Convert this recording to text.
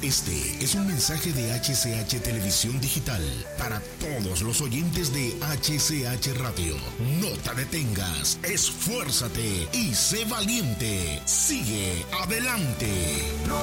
Este es un mensaje de HCH Televisión Digital para todos los oyentes de HCH Radio. No te detengas, esfuérzate y sé valiente. Sigue adelante.